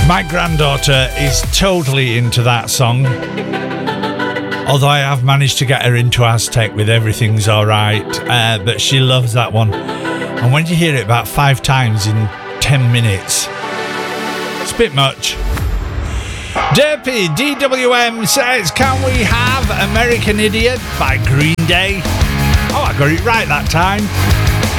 My granddaughter is totally into that song. Although I have managed to get her into Aztec with Everything's Alright, but she loves that one. And when you hear it about 5 times in 10 minutes, it's a bit much. Derpy DWM says, can we have American Idiot by Green Day? Oh, I got it right that time.